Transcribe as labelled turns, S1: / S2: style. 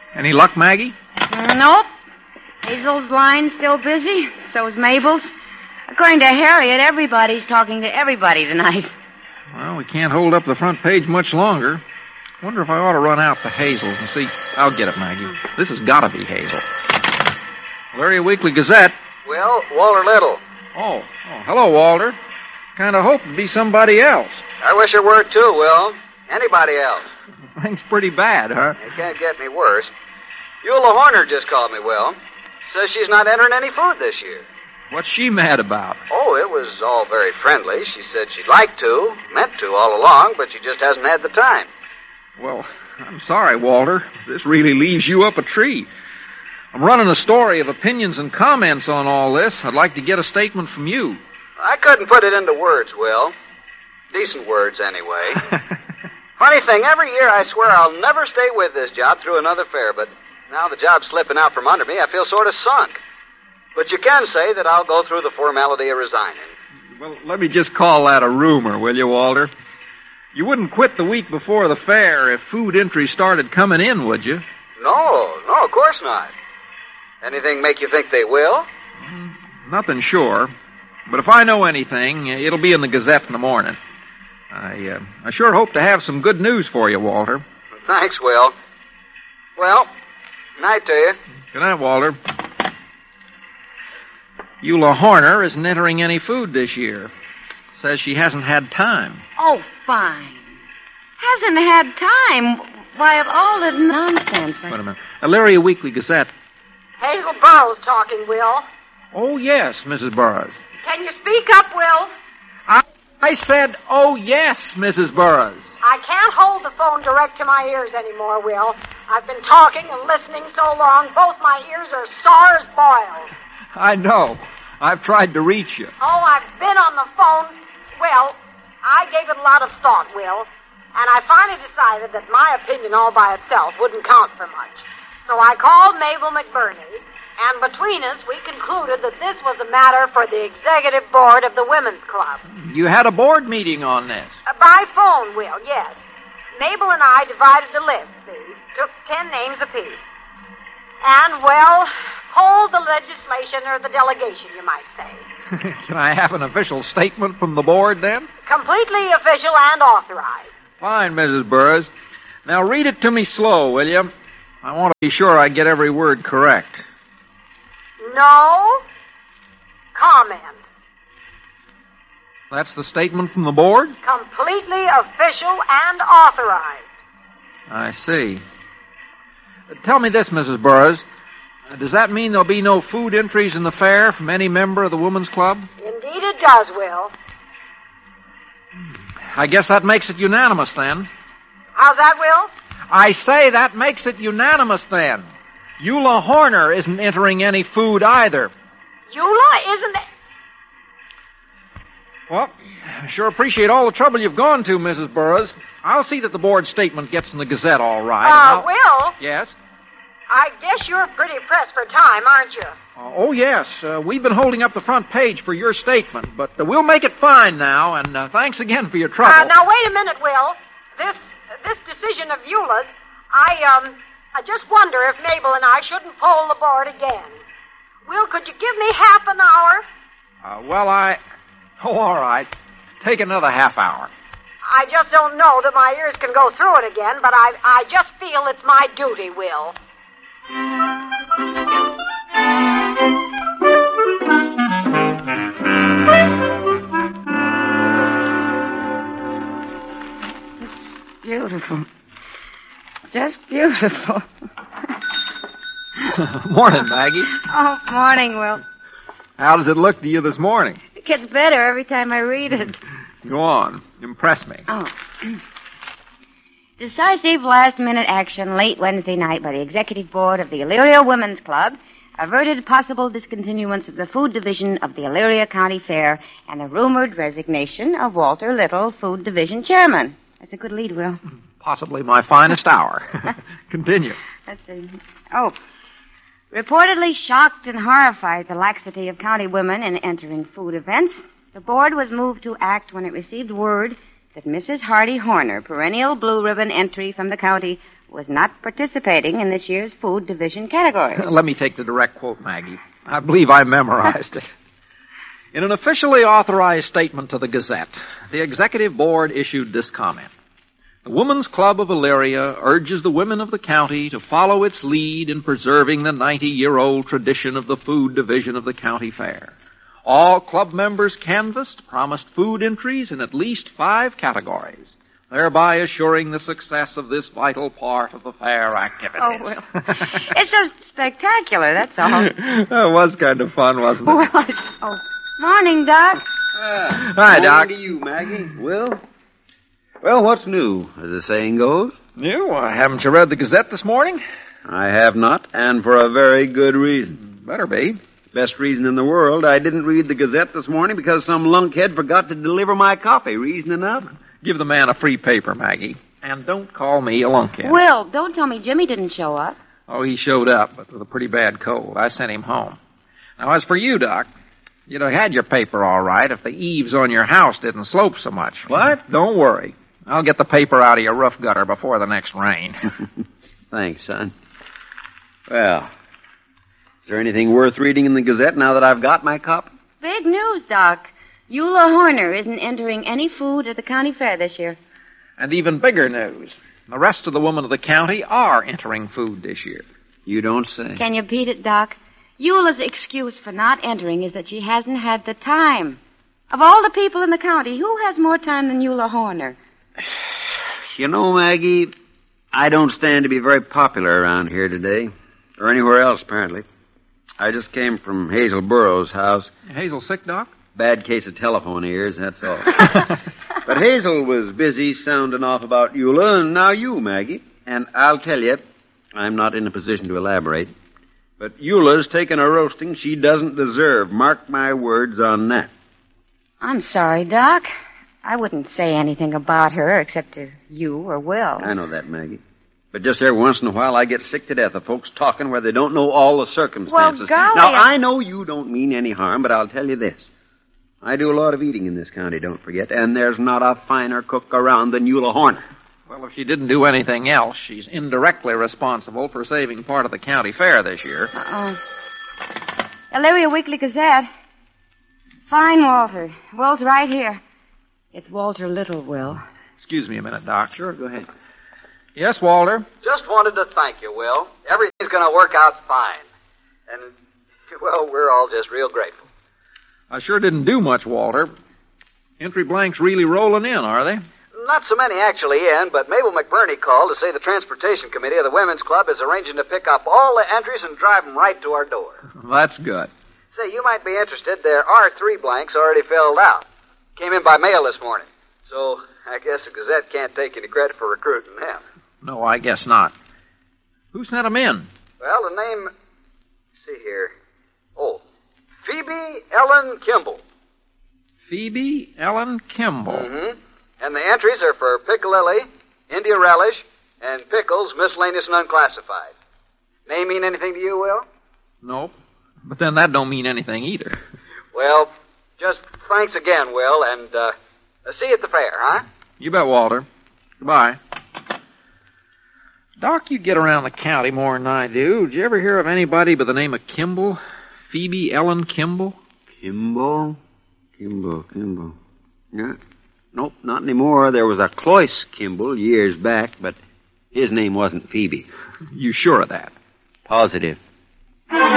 S1: Any luck, Maggie?
S2: Nope. Hazel's line's still busy. So's Mabel's. According to Harriet, everybody's talking to everybody tonight.
S1: Well, we can't hold up the front page much longer. Wonder if I ought to run out to Hazel's and see. I'll get it, Maggie. This has got to be Hazel. Elyria Weekly Gazette.
S3: Well, Walter Little.
S1: Oh, hello, Walter. Kind of hoped it'd be somebody else.
S3: I wish it were, too, Will. Anybody else.
S1: Things pretty bad, huh?
S3: It can't get any worse. Eula Horner just called me, Will. Says she's not entering any food this year.
S1: What's she mad about?
S3: Oh, it was all very friendly. She said she'd like to, meant to all along, but she just hasn't had the time.
S1: Well, I'm sorry, Walter. This really leaves you up a tree. I'm running a story of opinions and comments on all this. I'd like to get a statement from you.
S3: I couldn't put it into words, Will. Decent words, anyway. Funny thing, every year I swear I'll never stay with this job through another fair, but now the job's slipping out from under me, I feel sort of sunk. But you can say that I'll go through the formality of resigning.
S1: Well, let me just call that a rumor, will you, Walter? You wouldn't quit the week before the fair if food entries started coming in, would you?
S3: No, of course not. Anything make you think they will?
S1: Nothing sure. But if I know anything, it'll be in the Gazette in the morning. I sure hope to have some good news for you, Walter.
S3: Thanks, Will. Well, night to you.
S1: Good night, Walter. Eula Horner isn't entering any food this year. Says she hasn't had time.
S2: Oh, fine. Hasn't had time? Why, of all the nonsense.
S1: Wait a minute. Elyria Weekly Gazette.
S4: Hazel Burroughs talking, Will.
S1: Oh, yes, Mrs. Burroughs.
S4: Can you speak up, Will?
S1: I said, oh, yes, Mrs. Burroughs.
S4: I can't hold the phone direct to my ears anymore, Will. I've been talking and listening so long, both my ears are sore as boiled.
S1: I know. I've tried to reach you.
S4: Oh, I've been on the phone. Well, I gave it a lot of thought, Will, and I finally decided that my opinion all by itself wouldn't count for much. So I called Mabel McBurney, and between us, we concluded that this was a matter for the executive board of the Women's Club.
S1: You had a board meeting on this?
S4: By phone, Will, yes. Mabel and I divided the list, see? Took 10 names apiece. And, well, polled the legislation or the delegation, you might say.
S1: Can I have an official statement from the board, then?
S4: Completely official and authorized.
S1: Fine, Mrs. Burroughs. Now read it to me slow, will you? I want to be sure I get every word correct.
S4: No comment.
S1: That's the statement from the board?
S4: Completely official and authorized.
S1: I see. Tell me this, Mrs. Burroughs. Does that mean there'll be no food entries in the fair from any member of the Women's Club?
S4: Indeed it does, Will.
S1: I guess that makes it unanimous, then.
S4: How's that, Will?
S1: I say that makes it unanimous, then. Eula Horner isn't entering any food either.
S4: Eula isn't...
S1: Well, I sure appreciate all the trouble you've gone to, Mrs. Burroughs. I'll see that the board statement gets in the Gazette all right.
S4: Will?
S1: Yes?
S4: I guess you're pretty pressed for time, aren't you?
S1: Oh, yes. We've been holding up the front page for your statement, but we'll make it fine now, and thanks again for your trouble.
S4: Now, wait a minute, Will. This decision of Eula's, I just wonder if Mabel and I shouldn't poll the board again. Will, could you give me half an hour?
S1: Oh, all right. Take another half hour.
S4: I just don't know that my ears can go through it again, but I just feel it's my duty, Will.
S2: It's beautiful. Just beautiful.
S1: Morning, Maggie.
S2: Oh, morning, Will.
S1: How does it look to you this morning?
S2: It gets better every time I read it.
S1: Go on. Impress me.
S2: Oh. Decisive last-minute action late Wednesday night by the executive board of the Elyria Women's Club averted possible discontinuance of the food division of the Elyria County Fair and the rumored resignation of Walter Little, food division chairman. That's a good lead, Will.
S1: Possibly my finest hour. Continue.
S2: Let's see. Oh. Reportedly shocked and horrified at the laxity of county women in entering food events, the board was moved to act when it received word that Mrs. Hardy Horner, perennial blue ribbon entry from the county, was not participating in this year's food division category.
S1: Let me take the direct quote, Maggie. I believe I memorized it. In an officially authorized statement to the Gazette, the Executive Board issued this comment. The Women's Club of Elyria urges the women of the county to follow its lead in preserving the 90-year-old tradition of the food division of the county fair. All club members canvassed promised food entries in at least 5 categories, thereby assuring the success of this vital part of the fair activities.
S2: Oh, well, it's just spectacular, that's all.
S1: That was kind of fun, wasn't it?
S2: Well, morning, Doc.
S1: Hi, Doc.
S5: Morning to you, Maggie. Well, what's new, as the saying goes?
S1: New? Haven't you read the Gazette this morning?
S5: I have not, and for a very good reason.
S1: Better be.
S5: Best reason in the world. I didn't read the Gazette this morning because some lunkhead forgot to deliver my copy. Reason enough.
S1: Give the man a free paper, Maggie. And don't call me a lunkhead.
S2: Will, don't tell me Jimmy didn't show up.
S1: Oh, he showed up, but with a pretty bad cold. I sent him home. Now, as for you, Doc, you'd have had your paper all right if the eaves on your house didn't slope so much.
S5: What?
S1: Don't worry. I'll get the paper out of your roof gutter before the next rain.
S5: Thanks, son. Well, is there anything worth reading in the Gazette now that I've got my copy?
S2: Big news, Doc. Eula Horner isn't entering any food at the county fair this year.
S1: And even bigger news. The rest of the women of the county are entering food this year.
S5: You don't say.
S2: Can you beat it, Doc? Eula's excuse for not entering is that she hasn't had the time. Of all the people in the county, who has more time than Eula Horner?
S5: You know, Maggie, I don't stand to be very popular around here today. Or anywhere else, apparently. I just came from Hazel Burroughs' house.
S1: Hazel sick, Doc?
S5: Bad case of telephone ears, that's all. But Hazel was busy sounding off about Eula, and now you, Maggie. And I'll tell you, I'm not in a position to elaborate, but Eula's taken a roasting she doesn't deserve. Mark my words on that.
S2: I'm sorry, Doc. I wouldn't say anything about her except to you or Will.
S5: I know that, Maggie. But just every once in a while I get sick to death of folks talking where they don't know all the circumstances.
S2: Well, golly,
S5: now, I know you don't mean any harm, but I'll tell you this. I do a lot of eating in this county, don't forget, and there's not a finer cook around than Eula Horner.
S1: Well, if she didn't do anything else, she's indirectly responsible for saving part of the county fair this year.
S2: Elyria Weekly Gazette. Fine, Walter. Will's right here. It's Walter Little, Will.
S1: Excuse me a minute, Doc.
S5: Sure, go ahead.
S1: Yes, Walter?
S3: Just wanted to thank you, Will. Everything's going to work out fine. And, well, we're all just real grateful.
S1: I sure didn't do much, Walter. Entry blanks really rolling in, are they?
S3: Not so many actually in, but Mabel McBurney called to say the Transportation Committee of the Women's Club is arranging to pick up all the entries and drive them right to our door.
S1: That's good.
S3: Say, you might be interested. There are 3 blanks already filled out. Came in by mail this morning. So I guess the Gazette can't take any credit for recruiting them.
S1: No, I guess not. Who sent them in?
S3: Well, the name... Let's see here. Oh, Phoebe Ellen Kimball.
S1: Phoebe Ellen Kimball.
S3: Mm-hmm. And the entries are for piccalilli, India relish, and pickles, miscellaneous and unclassified. Name mean anything to you, Will?
S1: Nope. But then that don't mean anything either.
S3: Well, just thanks again, Will, and see you at the fair, huh?
S1: You bet, Walter. Goodbye. Doc, you get around the county more than I do. Did you ever hear of anybody by the name of Kimball? Phoebe Ellen Kimball?
S5: Kimball? Yeah. Nope, not anymore. There was a Cloyce Kimball years back, but his name wasn't Phoebe.
S1: You sure of that?
S5: Positive.